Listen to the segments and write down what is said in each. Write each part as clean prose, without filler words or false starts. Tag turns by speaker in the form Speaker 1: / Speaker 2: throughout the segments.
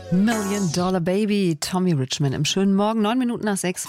Speaker 1: Million Dollar Baby, Tommy Richman im schönen Morgen, 6:09.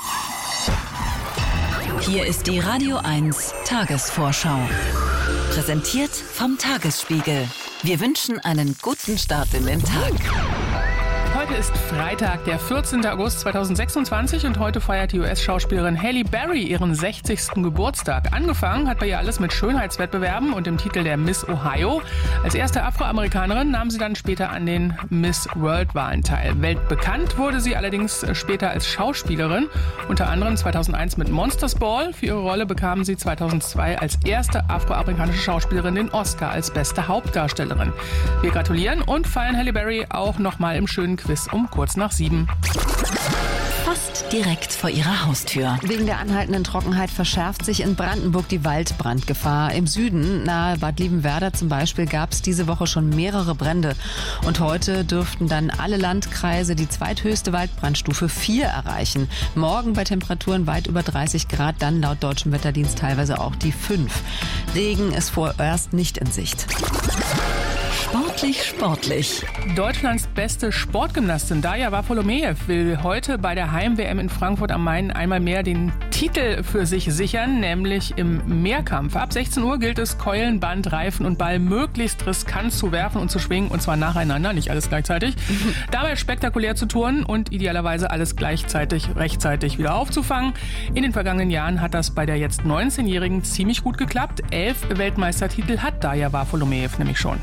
Speaker 2: Hier ist die Radio 1 Tagesvorschau. Präsentiert vom Tagesspiegel. Wir wünschen einen guten Start in den Tag.
Speaker 3: Heute ist Freitag, der 14. August 2026 und heute feiert die US-Schauspielerin Halle Berry ihren 60. Geburtstag. Angefangen hat bei ihr alles mit Schönheitswettbewerben und dem Titel der Miss Ohio. Als erste Afroamerikanerin nahm sie dann später an den Miss World-Wahlen teil. Weltbekannt wurde sie allerdings später als Schauspielerin, unter anderem 2001 mit Monsters Ball. Für ihre Rolle bekam sie 2002 als erste afroamerikanische Schauspielerin den Oscar als beste Hauptdarstellerin. Wir gratulieren und feiern Halle Berry auch nochmal im schönen Quiz um kurz nach 7.
Speaker 2: Fast direkt vor ihrer Haustür.
Speaker 1: Wegen der anhaltenden Trockenheit verschärft sich in Brandenburg die Waldbrandgefahr. Im Süden, nahe Bad Liebenwerda zum Beispiel, gab es diese Woche schon mehrere Brände. Und heute dürften dann alle Landkreise die zweithöchste Waldbrandstufe 4 erreichen. Morgen bei Temperaturen weit über 30 Grad, dann laut Deutschem Wetterdienst teilweise auch die 5. Regen ist vorerst nicht in Sicht.
Speaker 2: Sportlich.
Speaker 3: Deutschlands beste Sportgymnastin Darja Wafolomejew will heute bei der Heim-WM in Frankfurt am Main einmal mehr den Titel für sich sichern, nämlich im Mehrkampf. Ab 16 Uhr gilt es, Keulen, Band, Reifen und Ball möglichst riskant zu werfen und zu schwingen, und zwar nacheinander, nicht alles gleichzeitig. Dabei spektakulär zu turnen und idealerweise alles gleichzeitig rechtzeitig wieder aufzufangen. In den vergangenen Jahren hat das bei der jetzt 19-Jährigen ziemlich gut geklappt. 11 Weltmeistertitel hat Darja Wafolomejew nämlich schon.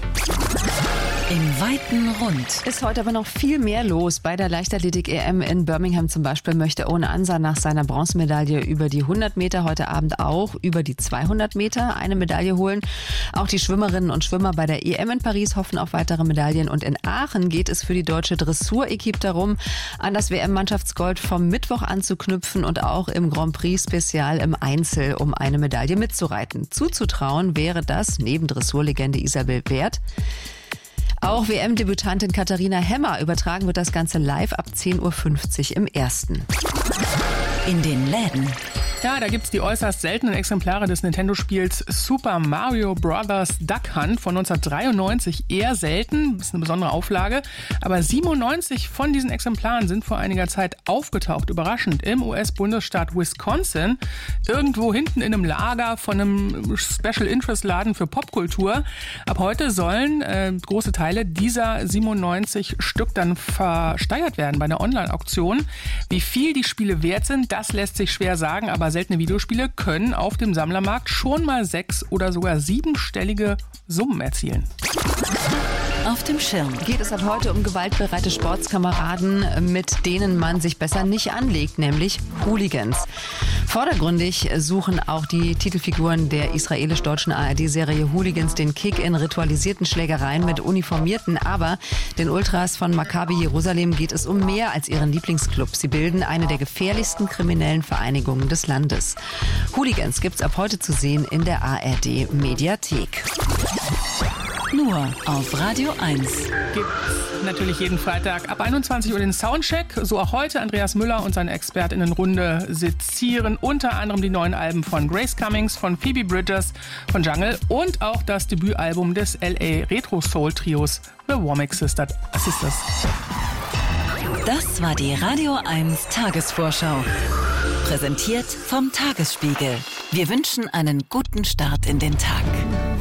Speaker 2: Im weiten Rund.
Speaker 1: Ist heute aber noch viel mehr los. Bei der Leichtathletik-EM in Birmingham zum Beispiel möchte Owen Ansa nach seiner Bronzemedaille über die 100 Meter heute Abend auch über die 200 Meter eine Medaille holen. Auch die Schwimmerinnen und Schwimmer bei der EM in Paris hoffen auf weitere Medaillen. Und in Aachen geht es für die deutsche Dressur-Equipe darum, an das WM-Mannschaftsgold vom Mittwoch anzuknüpfen und auch im Grand Prix-Spezial im Einzel um eine Medaille mitzureiten. Zuzutrauen wäre das, neben Dressurlegende Isabel Wert, auch WM-Debütantin Katharina Hemmer. Übertragen wird das Ganze live ab 10:50 Uhr im Ersten.
Speaker 2: In den Läden.
Speaker 3: Ja, da gibt's die äußerst seltenen Exemplare des Nintendo-Spiels Super Mario Bros. Duck Hunt von 1993. Eher selten, ist eine besondere Auflage. Aber 97 von diesen Exemplaren sind vor einiger Zeit aufgetaucht, überraschend, im US-Bundesstaat Wisconsin. Irgendwo hinten in einem Lager von einem Special-Interest-Laden für Popkultur. Ab heute sollen große Teile dieser 97 Stück dann versteigert werden bei einer Online-Auktion. Wie viel die Spiele wert sind, das lässt sich schwer sagen, aber seltene Videospiele können auf dem Sammlermarkt schon mal 6- oder sogar 7-stellige Summen erzielen.
Speaker 2: Auf dem Schirm.
Speaker 1: Geht es ab heute um gewaltbereite Sportskameraden, mit denen man sich besser nicht anlegt, nämlich Hooligans. Vordergründig suchen auch die Titelfiguren der israelisch-deutschen ARD-Serie Hooligans den Kick in ritualisierten Schlägereien mit Uniformierten. Aber den Ultras von Maccabi Jerusalem geht es um mehr als ihren Lieblingsclub. Sie bilden eine der gefährlichsten kriminellen Vereinigungen des Landes. Hooligans gibt's ab heute zu sehen in der ARD-Mediathek.
Speaker 2: Nur auf Radio 1.
Speaker 3: Gibt's natürlich jeden Freitag ab 21 Uhr den Soundcheck. So auch heute. Andreas Müller und seine ExpertInnenrunde sezieren unter anderem die neuen Alben von Grace Cummings, von Phoebe Bridgers, von Jungle und auch das Debütalbum des LA Retro Soul Trios The Womack Sisters.
Speaker 2: Das war die Radio 1 Tagesvorschau. Präsentiert vom Tagesspiegel. Wir wünschen einen guten Start in den Tag.